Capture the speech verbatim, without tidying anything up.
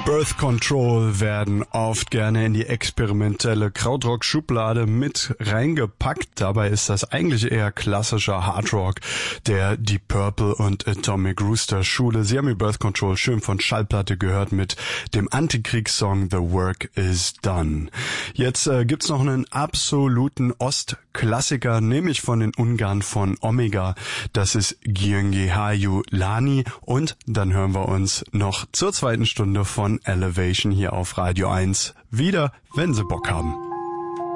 Birth Control werden oft gerne in die experimentelle Krautrock-Schublade mit reingepackt. Dabei ist das eigentlich eher klassischer Hardrock der Deep Purple und Atomic Rooster Schule. Sie haben die Birth Control schön von Schallplatte gehört mit dem Antikriegssong The Work is Done. Jetzt äh, gibt's noch einen absoluten Ostklassiker, nämlich von den Ungarn von Omega. Das ist Gyöngy Hajó Lány und dann hören wir uns noch zur zweiten Stunde von Elevation hier auf Radio eins wieder, wenn Sie Bock haben.